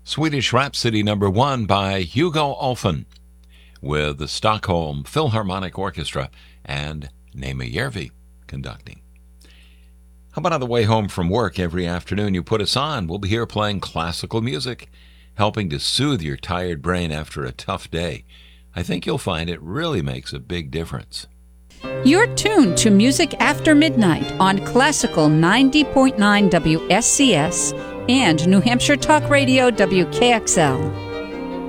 Swedish Rhapsody #1 by Hugo Olfen with the Stockholm Philharmonic Orchestra and Nema Järvi conducting. How about on the way home from work every afternoon you put us on? We'll be here playing classical music, helping to soothe your tired brain after a tough day. I think you'll find it really makes a big difference. You're tuned to Music After Midnight on Classical 90.9 WSCS and New Hampshire Talk Radio WKXL.